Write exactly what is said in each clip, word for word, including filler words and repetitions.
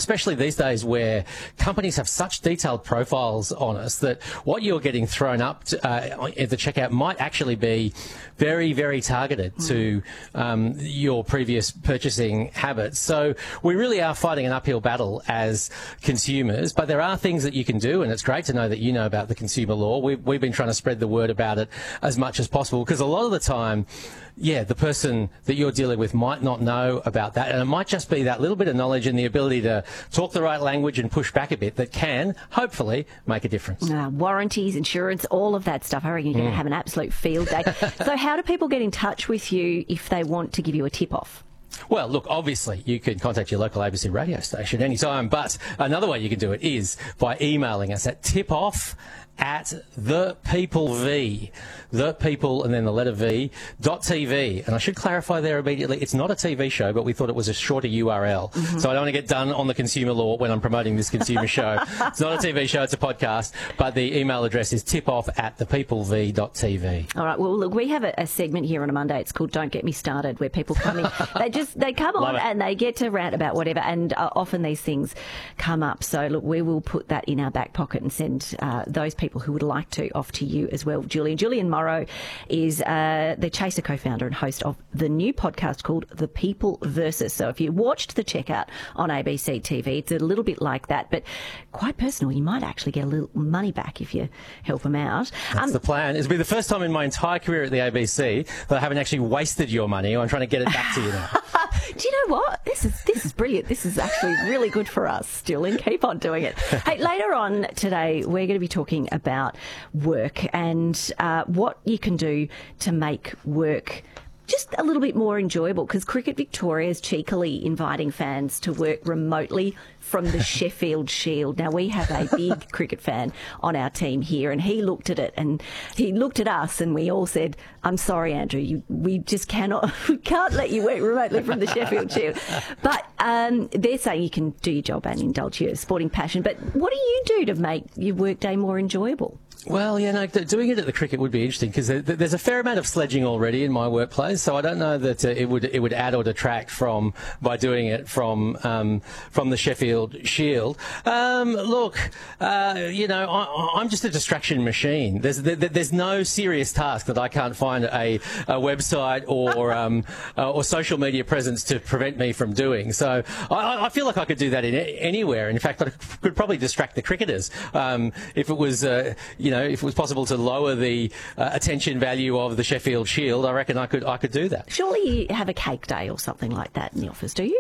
especially these days where companies have such detailed profiles on us that what you're getting thrown up to, uh, at the checkout might actually be very, very targeted mm. to um, your previous purchasing habits. So we really are fighting an uphill battle as consumers, but there are things that you can do, and it's great to know that you know about the consumer law. We've, we've been trying to spread the word about it as much as possible, because a lot of the time, yeah, the person that you're dealing with might not know about that, and it might just be that little bit of knowledge and the ability to talk the right language and push back a bit that can, hopefully, make a difference. Uh, warranties, insurance, all of that stuff. I reckon you're going to Mm. have an absolute field day. So how do people get in touch with you if they want to give you a tip-off? Well, look, obviously you can contact your local A B C radio station anytime, but another way you can do it is by emailing us at tipoff at the people v, the people and then the letter V, dot T V. And I should clarify there immediately, it's not a T V show, but we thought it was a shorter U R L. Mm-hmm. So I don't want to get done on the consumer law when I'm promoting this consumer show. It's not a T V show, it's a podcast, but the email address is tipoff at the people v dot T V. All right, well, look, we have a, a segment here on a Monday. It's called Don't Get Me Started, where people come in. They just, they come on and they get to rant about whatever, and uh, often these things come up. So, look, we will put that in our back pocket and send uh, those people who would like to off to you as well, Julian. Julian Morrow is uh, the Chaser co-founder and host of the new podcast called The People Versus. So if you watched the checkout on A B C T V, it's a little bit like that, but quite personal. You might actually get a little money back if you help them out. That's um, the plan. It'll be the first time in my entire career at the A B C that I haven't actually wasted your money. I'm trying to get it back to you now. Do you know what? This is this is brilliant. This is actually really good for us, Julian. Keep on doing it. Hey, later on today, we're going to be talking about work and uh, what you can do to make work just a little bit more enjoyable, because Cricket Victoria is cheekily inviting fans to work remotely from the Sheffield Shield. Now, we have a big cricket fan on our team here, and he looked at it and he looked at us and we all said, I'm sorry, Andrew, you, we just cannot, we can't let you work remotely from the Sheffield Shield. But um, they're saying you can do your job and indulge your sporting passion. But what do you do to make your workday more enjoyable? Well, yeah, no, doing it at the cricket would be interesting, because there's a fair amount of sledging already in my workplace, so I don't know that uh, it would it would add or detract from by doing it from um, from the Sheffield Shield. Um, look, uh, you know, I, I'm just a distraction machine. There's there, there's no serious task that I can't find a, a website or um, uh, or social media presence to prevent me from doing. So I, I feel like I could do that in anywhere. In fact, I could probably distract the cricketers um, if it was uh, you know. know, if it was possible to lower the uh, attention value of the Sheffield Shield, I reckon I could I could do that. Surely you have a cake day or something like that in the office, do you?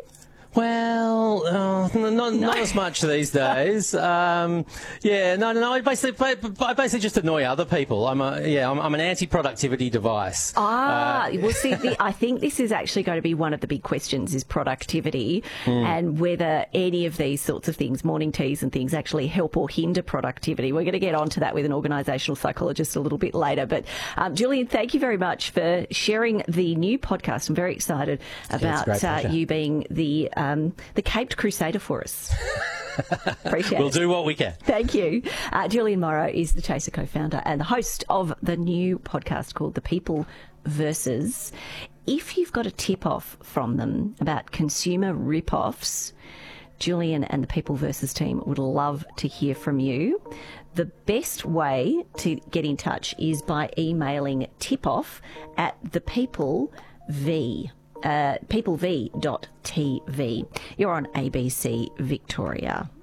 Well, uh, not, no. not as much these days. Um, yeah, no, no, no. I basically, I basically just annoy other people. I'm a, yeah, I'm, I'm an anti-productivity device. Ah, uh, well, see, the, I think this is actually going to be one of the big questions: is productivity, mm. and whether any of these sorts of things, morning teas and things, actually help or hinder productivity. We're going to get onto that with an organisational psychologist a little bit later. But um, Julian, thank you very much for sharing the new podcast. I'm very excited about yeah, uh, you being the Um, the Caped Crusader for us. Appreciate we'll it. do what we can. Thank you. Uh, Julian Morrow is the Chaser co-founder and the host of the new podcast called The People Versus. If you've got a tip-off from them about consumer rip-offs, Julian and the People Versus team would love to hear from you. The best way to get in touch is by emailing tipoff at the people v. Uh, people v dot T V. You're on A B C Victoria.